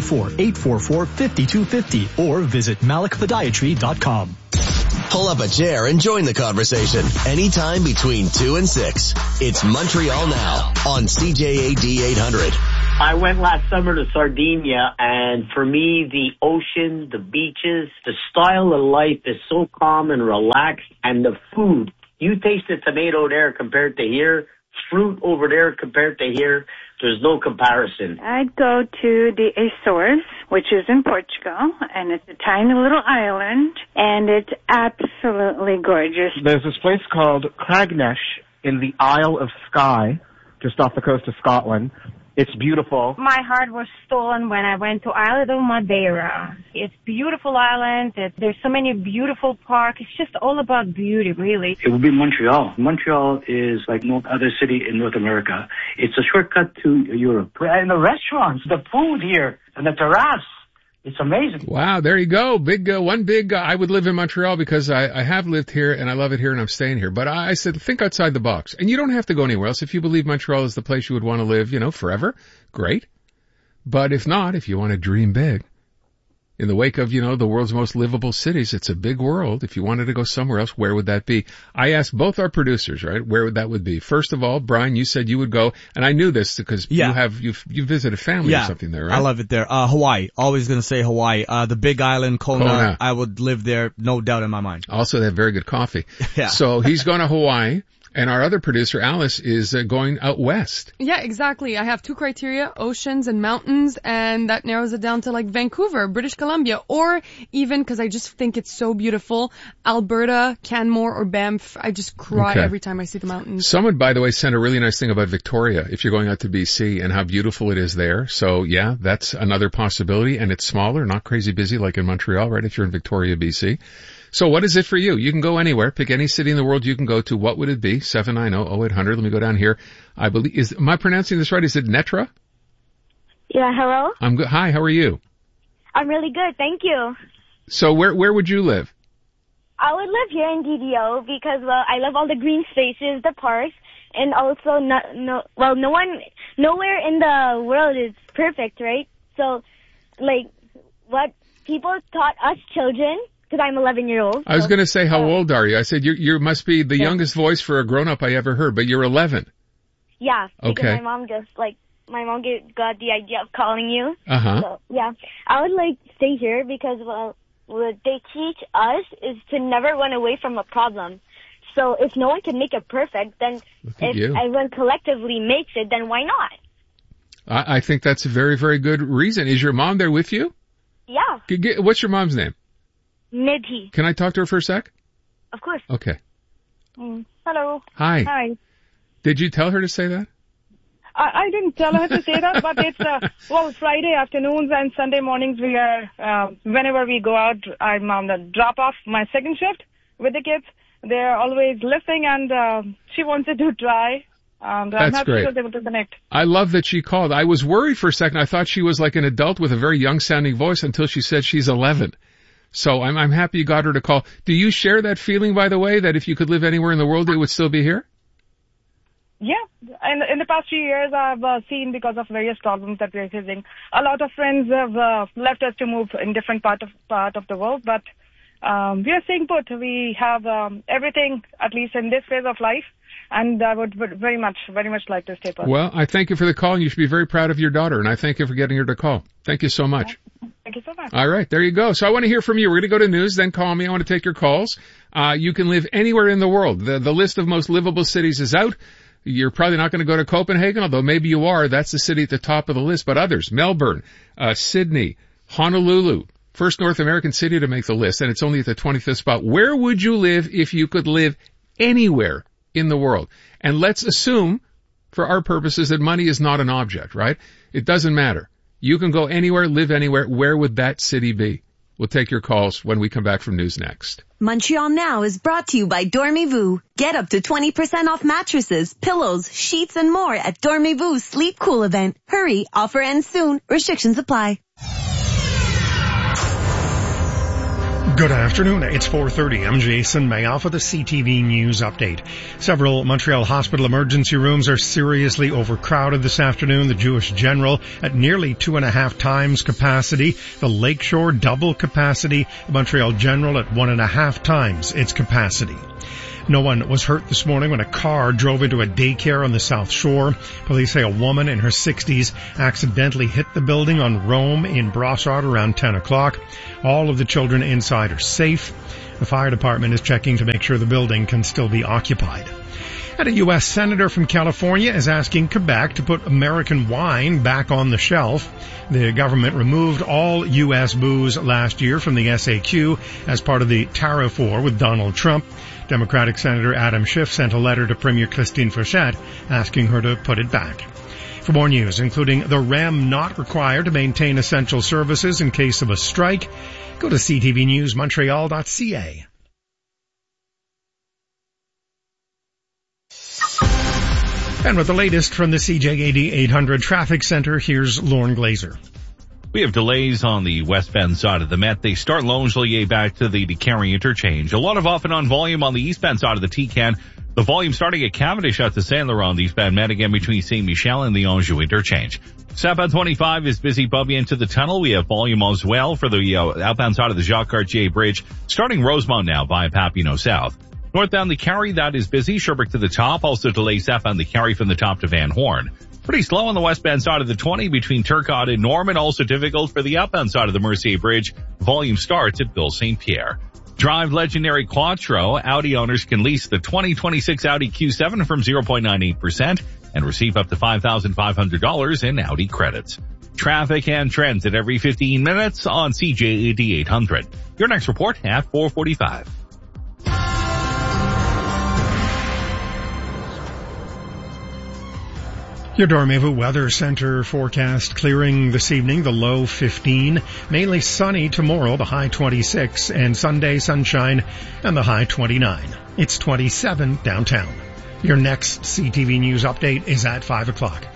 514-844-5250 or visit malikpodiatry.com. Pull up a chair and join the conversation anytime between 2 and 6. It's Montreal Now on CJAD 800. I went last summer to Sardinia, and for me, the ocean, the beaches, the style of life is so calm and relaxed, and the food. You taste the tomato there compared to here, fruit over there compared to here. There's no comparison. I'd go to the Azores, which is in Portugal, and it's a tiny little island, and it's absolutely gorgeous. There's this place called Craignash in the Isle of Skye, just off the coast of Scotland. It's beautiful. My heart was stolen when I went to Island of Madeira. It's a beautiful island. There's so many beautiful parks. It's just all about beauty, really. It would be Montreal. Montreal is like no other city in North America. It's a shortcut to Europe. And the restaurants, the food here, and the terrace. It's amazing. Wow, there you go. I would live in Montreal because I have lived here and I love it here and I'm staying here. But I said, think outside the box. And you don't have to go anywhere else. If you believe Montreal is the place you would want to live, forever, great. But if not, if you want to dream big, in the wake of, the world's most livable cities, it's a big world. If you wanted to go somewhere else, where would that be? I asked both our producers, right, where that would be. First of all, Brian, you said you would go, and I knew this because you visit a family or something there, right? I love it there. Hawaii. Always gonna say Hawaii. The Big Island, Kona. I would live there, no doubt in my mind. Also, they have very good coffee. Yeah. So he's going to Hawaii. And our other producer, Alice, is going out west. Yeah, exactly. I have two criteria, oceans and mountains, and that narrows it down to like Vancouver, British Columbia, or even, because I just think it's so beautiful, Alberta, Canmore, or Banff. I just cry every time I see the mountains. Someone, by the way, sent a really nice thing about Victoria, if you're going out to BC, and how beautiful it is there. So, yeah, that's another possibility, and it's smaller, not crazy busy like in Montreal, right, if you're in Victoria, BC. So what is it for you? You can go anywhere. Pick any city in the world you can go to. What would it be? 790-0800. Let me go down here. I believe, am I pronouncing this right? Is it Netra? Yeah, hello? I'm good. Hi, how are you? I'm really good, thank you. So where would you live? I would live here in DDO because, I love all the green spaces, the parks, and also nowhere in the world is perfect, right? So, what people taught us children, because I'm 11-year-old. I was going to say, how old are you? I said, you must be the youngest voice for a grown-up I ever heard, but you're 11. Yeah. Okay. Because my mom got the idea of calling you. Uh-huh. So, yeah. I would stay here because, what they teach us is to never run away from a problem. So if no one can make it perfect, then if everyone collectively makes it, then why not? I think that's a very, very good reason. Is your mom there with you? Yeah. What's your mom's name? Nidhi. Can I talk to her for a sec? Of course. Okay. Hello. Hi. Hi. Did you tell her to say that? I didn't tell her to say that, but it's, Friday afternoons and Sunday mornings we are, whenever we go out, I'm on the drop off my second shift with the kids. They're always listening and, she wanted to try. And That's I'm happy great. she was able to connect. I love that she called. I was worried for a second. I thought she was like an adult with a very young sounding voice until she said she's 11. So I'm happy you got her to call. Do you share that feeling, by the way, that if you could live anywhere in the world, it would still be here? Yeah. In the past few years, I've seen because of various problems that we're facing. A lot of friends have left us to move in different part of the world, but we are staying put. We have everything, at least in this phase of life, and I would very much like to stay put. Well, I thank you for the call, and you should be very proud of your daughter, and I thank you for getting her to call. Thank you so much. Thank you so much. All right, there you go. So I want to hear from you. We're going to go to news, then call me. I want to take your calls. You can live anywhere in the world. The list of most livable cities is out. You're probably not going to go to Copenhagen, although maybe you are. That's the city at the top of the list. But others, Melbourne, Sydney, Honolulu, First North American city to make the list, and it's only at the 25th spot. Where would you live if you could live anywhere in the world? And let's assume, for our purposes, that money is not an object, right? It doesn't matter. You can go anywhere, live anywhere. Where would that city be? We'll take your calls when we come back from News Next. Montreal Now is brought to you by Dormez-vous. Get up to 20% off mattresses, pillows, sheets, and more at Dormez-vous Sleep Cool event. Hurry, offer ends soon. Restrictions apply. Good afternoon. It's 4:30. I'm Jason Mayoff with a CTV News update. Several Montreal hospital emergency rooms are seriously overcrowded this afternoon. The Jewish General at nearly 2.5 times capacity. The Lakeshore double capacity. The Montreal General at 1.5 times its capacity. No one was hurt this morning when a car drove into a daycare on the South Shore. Police say a woman in her 60s accidentally hit the building on Rome in Brossard around 10 o'clock. All of the children inside are safe. The fire department is checking to make sure the building can still be occupied. And a U.S. Senator from California is asking Quebec to put American wine back on the shelf. The government removed all U.S. booze last year from the SAQ as part of the tariff war with Donald Trump. Democratic Senator Adam Schiff sent a letter to Premier Christine Fréchette asking her to put it back. For more news, including the REM not required to maintain essential services in case of a strike, go to ctvnewsmontreal.ca. And with the latest from the CJAD 800 Traffic Center, here's Lorne Glazer. We have delays on the westbound side of the Met. They start Longueuil back to the DeCarry interchange. A lot of off and on volume on the eastbound side of the TCAN. The volume starting at Cavendish out to Saint Laurent on the eastbound Met, again between Saint Michel and the Anjou interchange. Southbound 25 is busy bumping into the tunnel. We have volume as well for the outbound side of the Jacques Cartier Bridge, starting Rosemont now via Papineau South. Northbound the Carry, that is busy. Sherbrooke to the top, also delays southbound the Carry from the top to Van Horn. Pretty slow on the westbound side of the 20 between Turcotte and Norman. Also difficult for the outbound side of the Mercier Bridge. Volume starts at Ville St. Pierre. Drive legendary Quattro. Audi owners can lease the 2026 Audi Q7 from 0.98% and receive up to $5,500 in Audi credits. Traffic and trends at every 15 minutes on CJAD 800. Your next report at 4:45. Your Dormez-vous Weather Center forecast clearing this evening, the low 15. Mainly sunny tomorrow, the high 26. And Sunday, sunshine and the high 29. It's 27 downtown. Your next CTV News update is at 5 o'clock.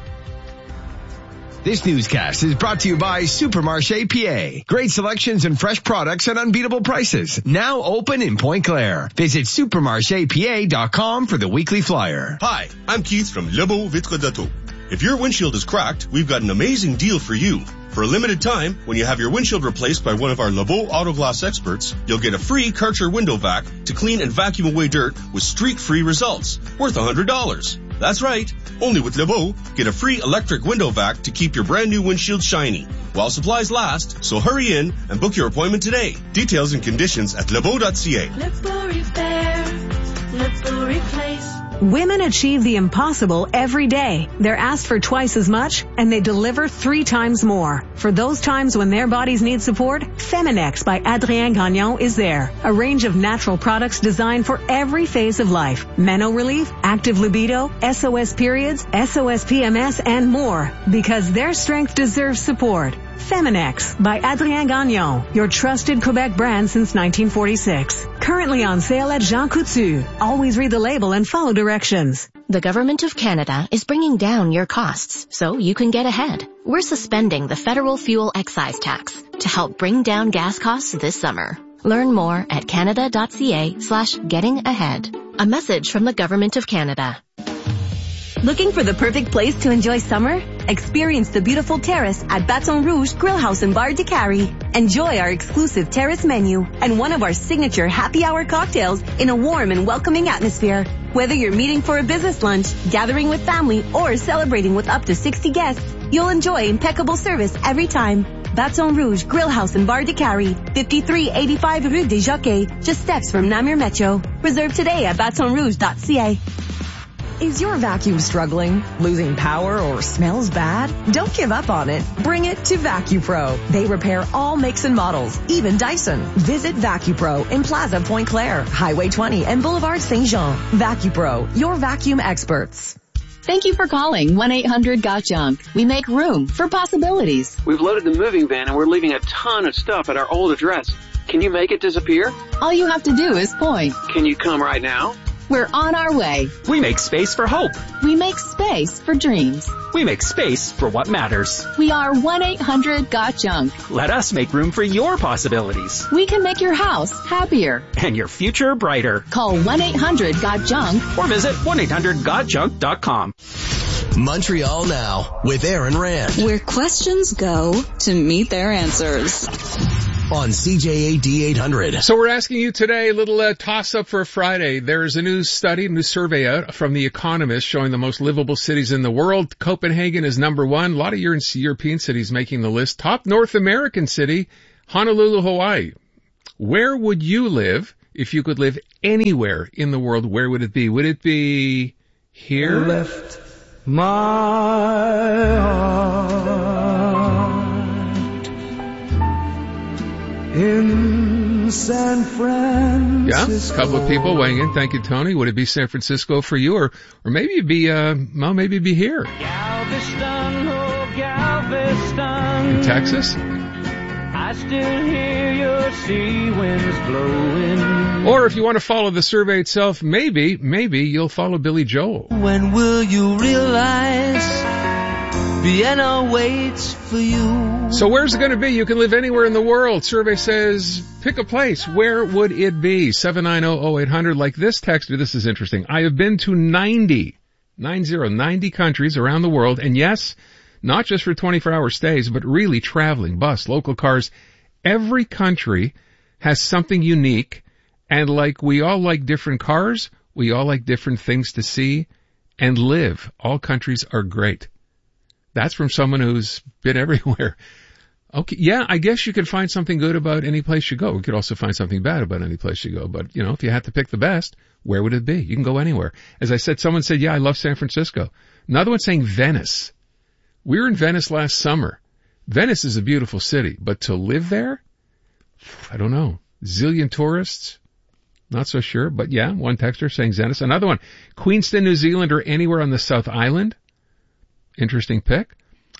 This newscast is brought to you by Supermarché PA. Great selections and fresh products at unbeatable prices. Now open in Pointe Claire. Visit supermarchepa.com for the weekly flyer. Hi, I'm Keith from Lebeau Vitre d'Auto. If your windshield is cracked, we've got an amazing deal for you. For a limited time, when you have your windshield replaced by one of our Lebeau Auto Glass experts, you'll get a free Karcher window vac to clean and vacuum away dirt with streak-free results, worth $100. That's right. Only with Lebeau, get a free electric window vac to keep your brand new windshield shiny while supplies last, so hurry in and book your appointment today. Details and conditions at lebeau.ca. Let's go repair. Let's go replace. Women achieve the impossible every day. They're asked for twice as much, and they deliver 3 times more. For those times when their bodies need support, Feminex by Adrien Gagnon is there. A range of natural products designed for every phase of life. Meno relief, active libido, SOS periods, SOS PMS, and more. Because their strength deserves support. Feminex by Adrien Gagnon, your trusted Quebec brand since 1946. Currently on sale at Jean Coutu. Always read the label and follow directions. The Government of Canada is bringing down your costs so you can get ahead. We're suspending the federal fuel excise tax to help bring down gas costs this summer. Learn more at canada.ca/gettingahead. A message from the Government of Canada. Looking for the perfect place to enjoy summer? Experience the beautiful terrace at Baton Rouge Grill House and Bar DeCarry. Enjoy our exclusive terrace menu and one of our signature happy hour cocktails in a warm and welcoming atmosphere. Whether you're meeting for a business lunch, gathering with family, or celebrating with up to 60 guests, you'll enjoy impeccable service every time. Baton Rouge Grill House and Bar DeCarry, 5385 Rue des Jockeys, just steps from Namur Metro. Reserve today at batonrouge.ca. Is your vacuum struggling, losing power, or smells bad? Don't give up on it. Bring it to VacuPro. They repair all makes and models, even Dyson. Visit VacuPro in Plaza Point Claire, Highway 20, and Boulevard St. Jean. VacuPro, your vacuum experts. Thank you for calling 1-800-GOT-JUNK. We make room for possibilities. We've loaded the moving van and we're leaving a ton of stuff at our old address. Can you make it disappear? All you have to do is point. Can you come right now? We're on our way. We make space for hope. We make space for dreams. We make space for what matters. We are 1-800-GOT-JUNK. Let us make room for your possibilities. We can make your house happier. And your future brighter. Call 1-800-GOT-JUNK. Or visit 1-800-GOT-JUNK.com. Montreal Now with Aaron Rand. Where questions go to meet their answers. On CJAD 800. So we're asking you today a little toss-up for a Friday. There is a new study, a new survey out from The Economist showing the most livable cities in the world. Copenhagen is number one. A lot of European cities making the list. Top North American city, Honolulu, Hawaii. Where would you live if you could live anywhere in the world? Where would it be? Would it be here? Left my heart in San Francisco. Yeah, a couple of people weighing in. Thank you, Tony. Would it be San Francisco for you, or maybe it'd be maybe it'd be here Galveston, oh Galveston, in Texas. I still hear your sea winds blowing. Or if you want to follow the survey itself, maybe you'll follow Billy Joel. When will you realize Vienna waits for you? So where's it going to be? You can live anywhere in the world. Survey says, pick a place. Where would it be? 790-0800. Like this texter, this is interesting. I have been to 90 countries around the world. And yes, not just for 24-hour stays, but really traveling, bus, local cars. Every country has something unique. And like we all like different cars, we all like different things to see and live. All countries are great. That's from someone who's been everywhere. Okay, yeah, I guess you could find something good about any place you go. We could also find something bad about any place you go. But, if you had to pick the best, where would it be? You can go anywhere. As I said, someone said, yeah, I love San Francisco. Another one saying Venice. We were in Venice last summer. Venice is a beautiful city, but to live there? I don't know. Zillion tourists? Not so sure, but yeah, one texter saying Venice. Another one, Queenston, New Zealand, or anywhere on the South Island. Interesting pick.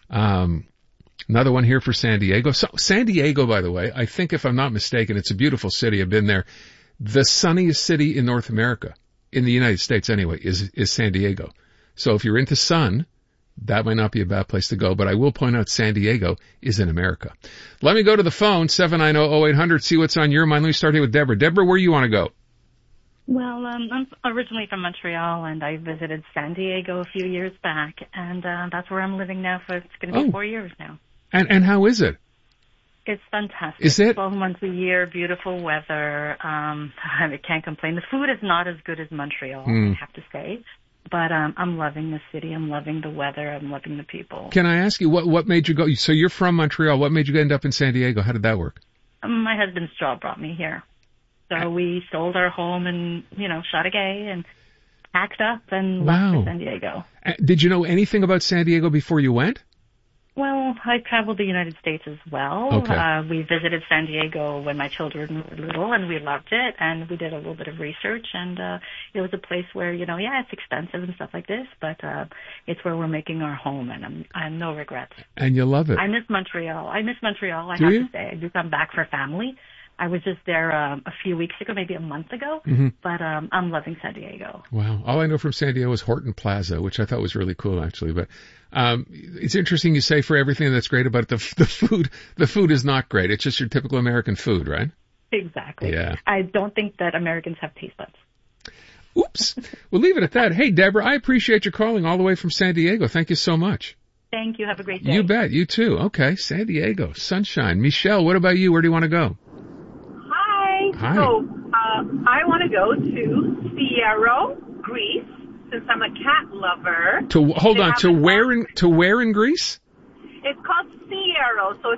Another one here for San Diego. So, San Diego, by the way, I think if I'm not mistaken, it's a beautiful city. I've been there. The sunniest city in North America, in the United States anyway, is San Diego. So if you're into sun, that might not be a bad place to go, but I will point out San Diego is in America. Let me go to the phone, 790-0800, see what's on your mind. Let me start here with Deborah. Deborah, where do you want to go? Well, I'm originally from Montreal, and I visited San Diego a few years back, and that's where I'm living now for, it's going to be 4 years now. And how is it? It's fantastic. Is it? 12 months a year, beautiful weather. I can't complain. The food is not as good as Montreal, I have to say. But I'm loving the city. I'm loving the weather. I'm loving the people. Can I ask you, what made you go? So you're from Montreal. What made you end up in San Diego? How did that work? My husband's job brought me here. So we sold our home and, shot a gay and packed up and left for San Diego. Did you know anything about San Diego before you went? Well, I traveled the United States as well. Okay. We visited San Diego when my children were little, and we loved it. And we did a little bit of research, and it was a place where, it's expensive and stuff like this, but it's where we're making our home, and I have no regrets. And you love it. I miss Montreal. I have to say. I do come back for family. I was just there a few weeks ago, maybe a month ago, but I'm loving San Diego. Wow. All I know from San Diego is Horton Plaza, which I thought was really cool, actually. But it's interesting you say for everything that's great about the food, the food is not great. It's just your typical American food, right? Exactly. Yeah. I don't think that Americans have taste buds. Oops. We'll leave it at that. Hey, Deborah, I appreciate you calling all the way from San Diego. Thank you so much. Thank you. Have a great day. You bet. You too. Okay. San Diego. Sunshine. Michelle, what about you? Where do you want to go? Hi. So, I want to go to Faro, Greece, since I'm a cat lover. To where in Greece? It's called Syros, so it's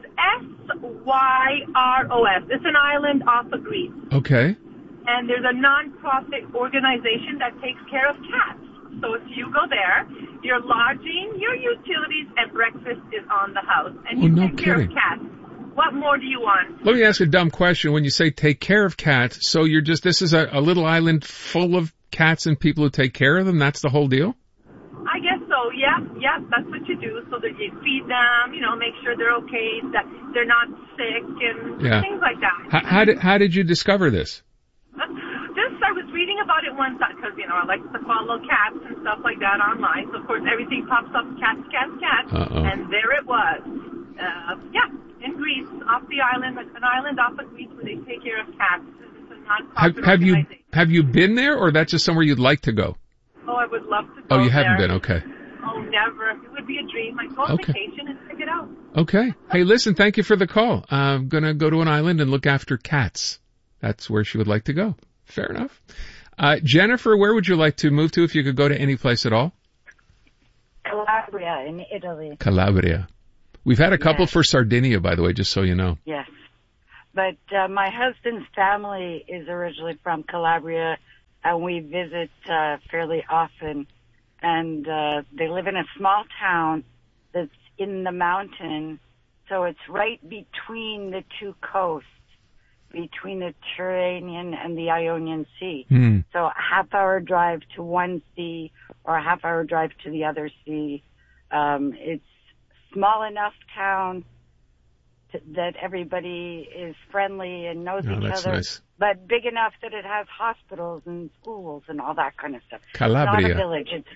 Syros. It's an island off of Greece. Okay. And there's a non-profit organization that takes care of cats. So if you go there, your lodging, your utilities, and breakfast is on the house. And you take care of cats. What more do you want? Let me ask a dumb question. When you say take care of cats, so this is a little island full of cats and people who take care of them? That's the whole deal? I guess so, yeah, that's what you do. So that you feed them, make sure they're okay, that they're not sick and things like that. How did you discover this? I was reading about it once because, I like to follow cats and stuff like that online. So, of course, everything pops up, cats. And there it was. In Greece, off the island, an island off of Greece where they take care of cats. It's a non-profit organization. Have you been there, or that's just somewhere you'd like to go? Oh, I would love to go Oh, you there. haven't been, okay. Oh, never. It would be a dream. I'd go on vacation and check it out. Okay. Hey, listen, thank you for the call. I'm going to go to an island and look after cats. That's where she would like to go. Fair enough. Jennifer, where would you like to move to if you could go to any place at all? Calabria in Italy. Calabria. We've had a couple for Sardinia, by the way, just so you know. Yes. But my husband's family is originally from Calabria, and we visit fairly often. And they live in a small town that's in the mountain, so it's right between the two coasts, between the Tyrrhenian and the Ionian Sea. So a half-hour drive to one sea or a half-hour drive to the other sea. It's small enough town that everybody is friendly and knows each other, nice. But big enough that it has hospitals and schools and all that kind of stuff. Calabria. It's not a village. It's